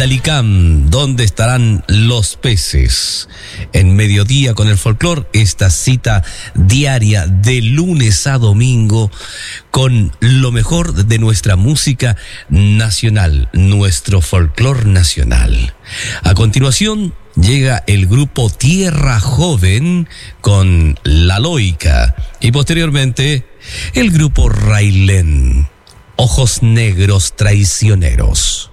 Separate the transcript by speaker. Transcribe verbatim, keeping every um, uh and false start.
Speaker 1: Dalicam, ¿dónde estarán los peces? En Mediodía con el Folclor, esta cita diaria de lunes a domingo con lo mejor de nuestra música nacional, nuestro folclor nacional. A continuación llega el grupo Tierra Joven con La Loica y posteriormente el grupo Railén, Ojos Negros Traicioneros.